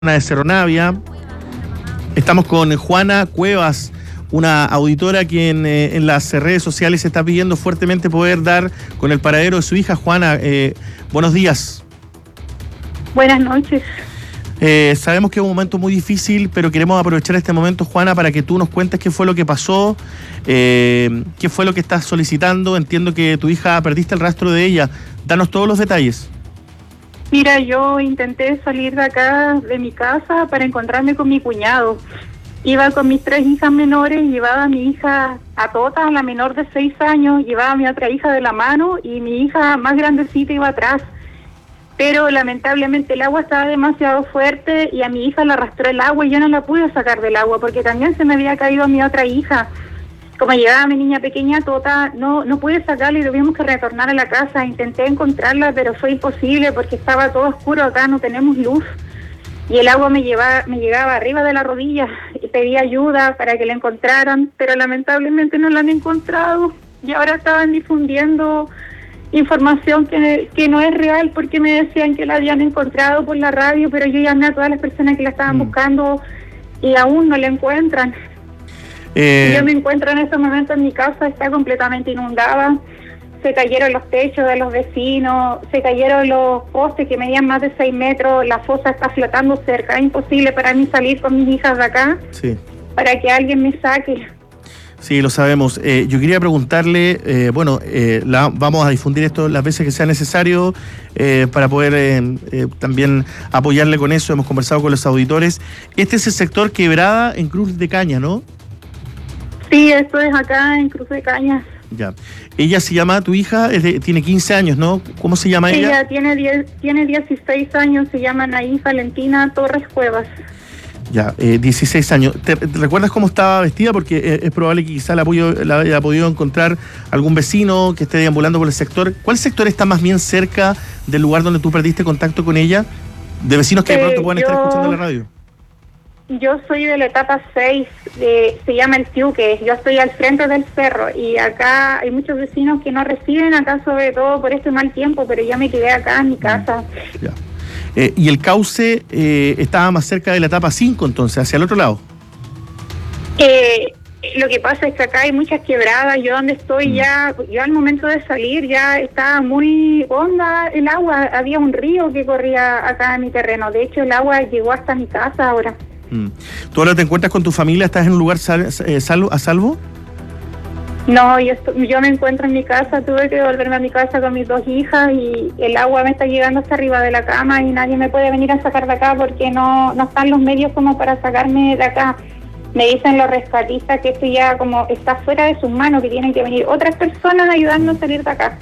de Cerro Navia. Estamos con Juana Cuevas, una auditora quien en las redes sociales está pidiendo fuertemente poder dar con el paradero de su hija. Juana, buenos días. Buenas noches. Sabemos que es un momento muy difícil, pero queremos aprovechar este momento, Juana, para que tú nos cuentes qué fue lo que pasó, qué fue lo que estás solicitando. Entiendo que tu hija perdiste el rastro de ella. Danos todos los detalles. Mira, yo intenté salir de acá, de mi casa, para encontrarme con mi cuñado. Iba con mis 3 hijas menores, llevaba a mi hija a Tota, la menor de 6 años, llevaba a mi otra hija de la mano y mi hija más grandecita iba atrás. Pero lamentablemente el agua estaba demasiado fuerte y a mi hija la arrastró el agua y yo no la pude sacar del agua porque también se me había caído mi otra hija. Como llevaba a mi niña pequeña, Tota, no pude sacarla y tuvimos que retornar a la casa. Intenté encontrarla, pero fue imposible porque estaba todo oscuro acá, no tenemos luz. Y el agua me llegaba arriba de la rodilla y pedí ayuda para que la encontraran, pero lamentablemente no la han encontrado. Y ahora estaban difundiendo información que no es real porque me decían que la habían encontrado por la radio, pero yo llamé a todas las personas que la estaban buscando y aún no la encuentran. Yo me encuentro en este momento en mi casa, está completamente inundada, se cayeron los techos de los vecinos, se cayeron los postes que medían más de 6 metros, la fosa está flotando cerca, es imposible para mí salir con mis hijas de acá, para que alguien me saque. Sí, lo sabemos. Yo quería preguntarle, vamos a difundir esto las veces que sea necesario para poder también apoyarle con eso. Hemos conversado con los auditores. Este es el sector Quebrada en Cruz de Caña, ¿no? Sí, esto es acá en Cruz de Cañas. Ya. Ella se llama, tu hija, tiene 15 años, ¿no? ¿Cómo se llama ella? Ella tiene 16 años, se llama Anaí Valentina Torres Cuevas. Ya, 16 años. ¿Te recuerdas cómo estaba vestida? Porque es probable que quizá la haya podido encontrar algún vecino que esté deambulando por el sector. ¿Cuál sector está más bien cerca del lugar donde tú perdiste contacto con ella? De vecinos que de pronto puedan estar escuchando la radio. Yo soy de la etapa 6, se llama El Tiuque. Yo estoy al frente del cerro y acá hay muchos vecinos que no reciben acá, sobre todo por este mal tiempo, pero yo me quedé acá en mi casa. Ya. ¿Y el cauce estaba más cerca de la etapa 5 entonces, hacia el otro lado? Lo que pasa es que acá hay muchas quebradas. Yo donde estoy yo al momento de salir ya estaba muy honda el agua. Había un río que corría acá en mi terreno. De hecho, el agua llegó hasta mi casa ahora. ¿Tú ahora te encuentras con tu familia? ¿Estás en un lugar a salvo? No, yo me encuentro en mi casa. Tuve que volverme a mi casa con mis 2 hijas y el agua me está llegando hasta arriba de la cama y nadie me puede venir a sacar de acá porque no están los medios como para sacarme de acá. Me dicen los rescatistas que esto ya como está fuera de sus manos, que tienen que venir otras personas ayudando a salir de acá.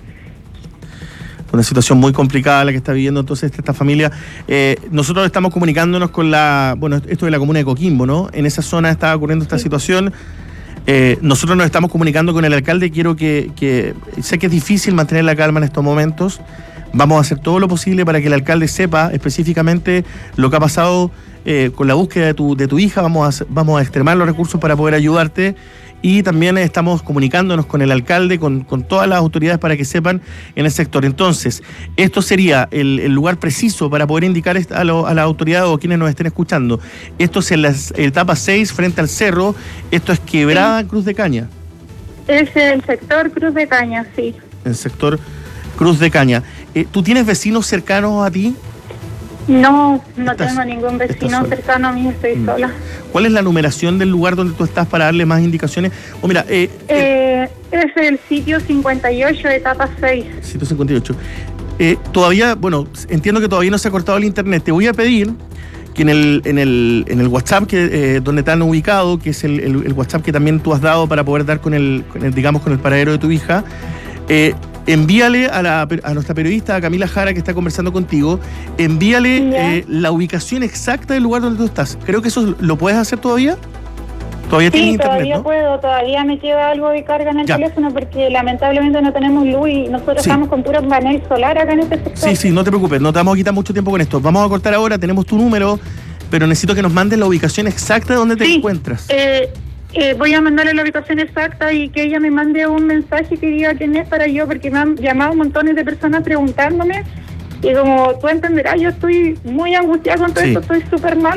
Una situación muy complicada la que está viviendo entonces esta familia. Nosotros estamos comunicándonos con esto de la comuna de Coquimbo, ¿no? En esa zona está ocurriendo esta situación. Nosotros nos estamos comunicando con el alcalde. Quiero que sé que es difícil mantener la calma en estos momentos. Vamos a hacer todo lo posible para que el alcalde sepa específicamente lo que ha pasado con la búsqueda de tu hija. Vamos a extremar los recursos para poder ayudarte. Y también estamos comunicándonos con el alcalde, con todas las autoridades para que sepan en el sector. Entonces, esto sería el lugar preciso para poder indicar a la autoridad o quienes nos estén escuchando. Esto es en la etapa 6 frente al cerro. Esto es Quebrada, Cruz de Caña. Es el sector Cruz de Caña, sí. El sector Cruz de Caña. ¿Tú tienes vecinos cercanos a ti? No tengo ningún vecino cercano a mí, estoy sola. ¿Cuál es la numeración del lugar donde tú estás para darle más indicaciones? Es el sitio 58, etapa 6. Sitio 58. Todavía, entiendo que todavía no se ha cortado el internet. Te voy a pedir que en el WhatsApp donde te han ubicado, que es el WhatsApp que también tú has dado para poder dar con el paradero de tu hija, envíale a nuestra periodista, a Camila Jara, que está conversando contigo, envíale la ubicación exacta del lugar donde tú estás. Creo que eso lo puedes hacer todavía. ¿Todavía tienes internet, todavía no? Puedo, todavía me queda algo de carga en el teléfono porque lamentablemente no tenemos luz y nosotros estamos con puro panel solar acá en este sector. Sí, no te preocupes, no te vamos a quitar mucho tiempo con esto. Vamos a cortar ahora, tenemos tu número, pero necesito que nos mandes la ubicación exacta de donde te encuentras. Voy a mandarle la ubicación exacta y que ella me mande un mensaje que diga quién es para yo, porque me han llamado montones de personas preguntándome Y como tú entenderás, yo estoy muy angustiada con todo Sí. esto, estoy súper mal.